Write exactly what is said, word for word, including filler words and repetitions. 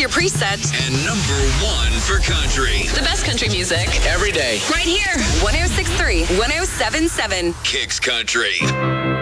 your preset. And number one for country. The best country music. Every day. Right here. one oh six point three, one oh seven point seven. Kicks Country.